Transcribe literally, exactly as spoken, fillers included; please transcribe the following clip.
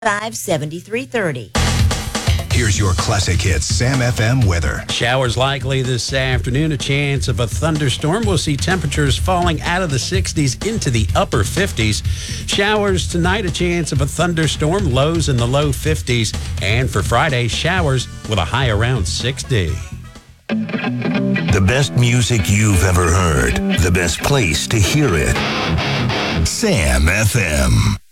five seventy-three thirty. Here's your classic hits Sam F M weather. Showers likely this afternoon. A chance of a thunderstorm. We'll see temperatures falling out of the sixties into the upper fifties. Showers tonight. A chance of a thunderstorm. Lows in the low fifties. And for Friday, showers with a high around sixty. The best music you've ever heard. The best place to hear it. Sam F M.